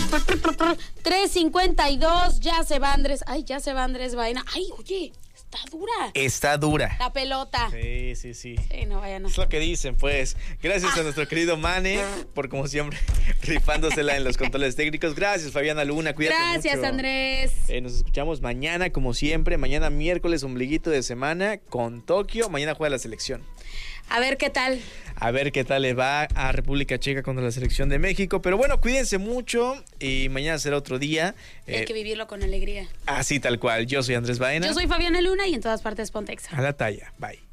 3:52, ya se va Andrés. Ay, ya se va Andrés Baena. Ay, oye, está dura. Está dura. La pelota. Sí. Sí, no vayan a... Es lo que dicen, pues. Gracias a nuestro querido Mane por, como siempre, rifándosela en los controles técnicos. Gracias, Fabiana Luna. Cuídate Gracias, mucho. Andrés. Nos escuchamos mañana, como siempre. Mañana miércoles, ombliguito de semana con Tokio. Mañana juega la selección. A ver qué tal. A ver qué tal le va a República Checa contra la selección de México. Pero bueno, cuídense mucho y mañana será otro día. Hay que vivirlo con alegría. Así tal cual. Yo soy Andrés Baena. Yo soy Fabiana Luna y en todas partes Pontexa. A la talla. Bye.